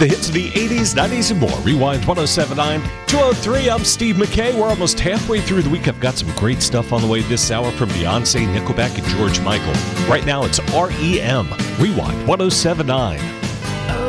The hits of the 80s, 90s, and more. Rewind 1079 203. I'm Steve McKay. We're almost halfway through the week. I've got some great stuff on the way this hour from Beyonce, Nickelback, and George Michael. Right now, it's REM. Rewind 1079.